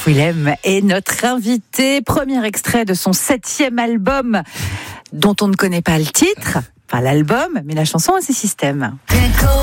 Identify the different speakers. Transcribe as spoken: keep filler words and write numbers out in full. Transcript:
Speaker 1: Christophe Willem est notre invité. Premier extrait de son septième album, dont on ne connaît pas le titre, pas l'album, mais la chanson à ses systèmes.